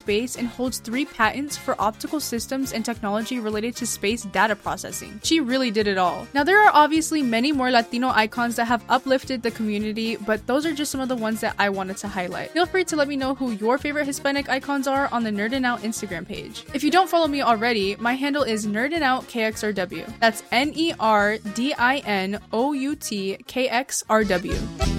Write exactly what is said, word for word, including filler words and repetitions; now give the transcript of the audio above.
space and holds three patents for optical systems and technology related to space data processing. She really did it all. Now, there are obviously many more Latino icons that have uplifted the community, but those are just some of the ones that I wanted to highlight. Feel free to let me know who your favorite Hispanic icons are on the Nerdin' Out Instagram page. If you don't follow me already, my handle is Nerdin' Out K X R W. That's N E R D I N O U T K X R W.